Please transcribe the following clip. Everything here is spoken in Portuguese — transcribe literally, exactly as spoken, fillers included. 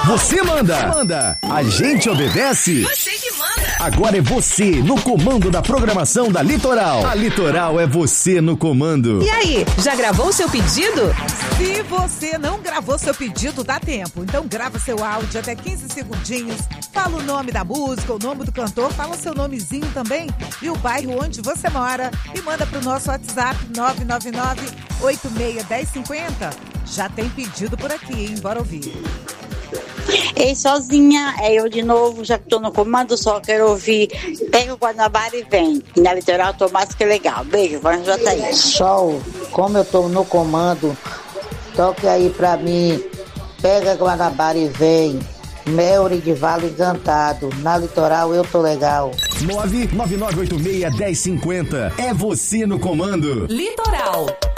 Você manda. Manda. A gente obedece. Você que manda. Agora é você no comando da programação da Litoral. A Litoral é você no comando. E aí, já gravou seu pedido? Se você não gravou seu pedido, dá tempo. Então grava seu áudio até quinze segundinhos. Fala o nome da música, o nome do cantor, fala seu nomezinho também e o bairro onde você mora. E manda pro nosso WhatsApp nove nove nove, oito seis um zero cinco zero. Já tem pedido por aqui, hein? Bora ouvir. Ei, sozinha, é eu de novo, já que tô no comando, só quero ouvir Pega o Guanabara e Vem. E na Litoral tô mais que legal. Beijo, vai J I. Sol, como eu tô no comando, toque aí pra mim, Pega Guanabara e Vem. Melry de Vale Encantado. Na Litoral eu tô legal. nove nove nove oito seis um zero cinco zero. É você no comando. Litoral.